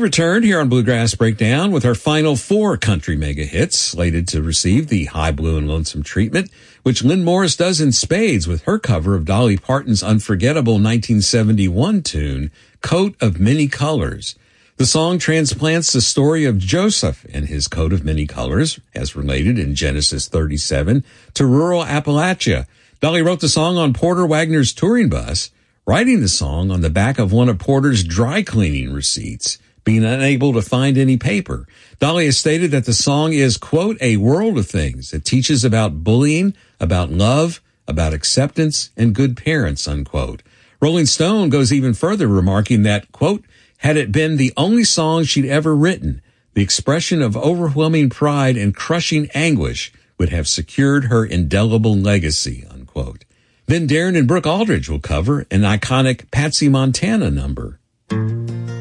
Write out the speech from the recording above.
returned here on Bluegrass Breakdown with her final 4 country mega hits, slated to receive the High Blue and Lonesome treatment, which Lynn Morris does in spades with her cover of Dolly Parton's unforgettable 1971 tune, Coat of Many Colors. The song transplants the story of Joseph and his coat of many colors, as related in Genesis 37, to rural Appalachia. Dolly wrote the song on Porter Wagner's touring bus, writing the song on the back of one of Porter's dry cleaning receipts, being unable to find any paper. Dolly has stated that the song is, quote, a world of things. It teaches about bullying, about love, about acceptance, and good parents, unquote. Rolling Stone goes even further, remarking that, quote, had it been the only song she'd ever written, the expression of overwhelming pride and crushing anguish would have secured her indelible legacy, unquote. Then Darren and Brooke Aldridge will cover an iconic Patsy Montana number,